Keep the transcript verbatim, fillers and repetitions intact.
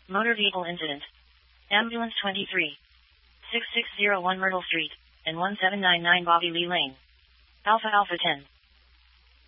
Motor vehicle incident. Ambulance twenty-three. six six zero one Myrtle Street, and one seven nine nine Bobby Lee Lane. Alpha Alpha ten.